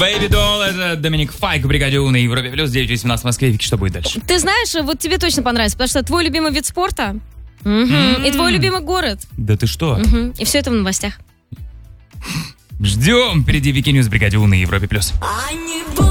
Baby Doll, это Доминик Файк в бригаде У на Европе плюс 9:18 в Москве. Вики, что будет дальше? Ты знаешь, вот тебе точно понравится, потому что твой любимый вид спорта и твой любимый город. Да ты что? И все это в новостях. Ждем. Впереди Вики Ньюс в бригаде У на Европе плюс.